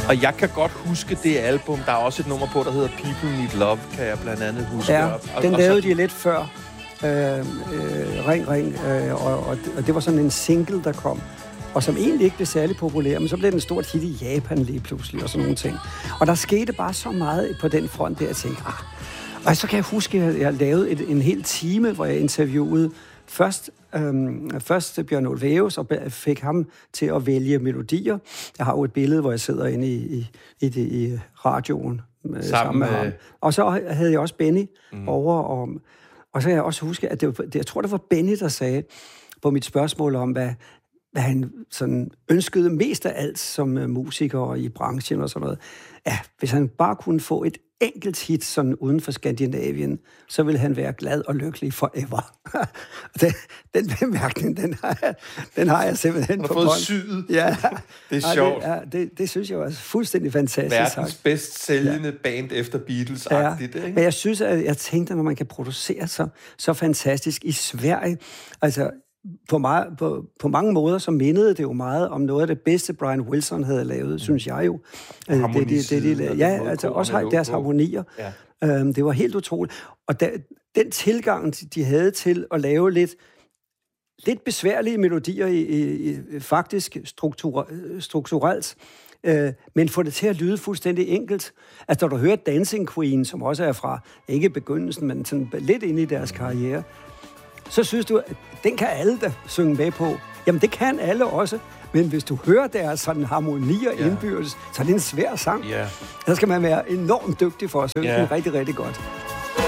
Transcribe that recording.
Og jeg kan godt huske det album. Der er også et nummer på, der hedder People Need Love, kan jeg blandt andet huske. Ja, den lavede de lidt før. Ring, ring. Og det var sådan en single, der kom. Og som egentlig ikke blev særlig populær, men så blev den et stort hit i Japan lige pludselig, og sådan nogle ting. Og der skete bare så meget på den front, der jeg tænkte, Og så kan jeg huske, at jeg lavede en hel time, hvor jeg interviewede først Bjørn Ulvaeus, og fik ham til at vælge melodier. Jeg har jo et billede, hvor jeg sidder inde i radioen sammen med ham. Og så havde jeg også Benny over, og så kan jeg også huske, at jeg tror, det var Benny, der sagde på mit spørgsmål om, hvad han sådan ønskede mest af alt som musiker i branchen og sådan noget. Ja, hvis han bare kunne få et enkelt hit sådan uden for Skandinavien, så ville han være glad og lykkelig forever. Den bemærkning, den har jeg simpelthen på bånd. Du har fået syet. Ja. Det er sjovt. Det synes jeg var fuldstændig fantastisk. Verdens bedst sælgende band efter Beatles-agtigt, ikke? Men jeg synes, at jeg tænkte, når man kan producere så fantastisk i Sverige, altså på mange måder, så mindede det jo meget om noget af det bedste, Brian Wilson havde lavet, synes jeg jo. Også deres harmonier. Ja. Det var helt utroligt. Og den tilgang, de havde til at lave lidt besværlige melodier i faktisk strukturelt, men få det til at lyde fuldstændig enkelt. Altså, når du hører Dancing Queen, som også er fra, ikke begyndelsen, men sådan lidt ind i deres karriere, så synes du, at den kan alle da synge med på. Jamen, det kan alle også. Men hvis du hører deres sådan harmonier indbyrdes, så er det en svær sang. Så skal man være enormt dygtig for at synge den rigtig, rigtig godt.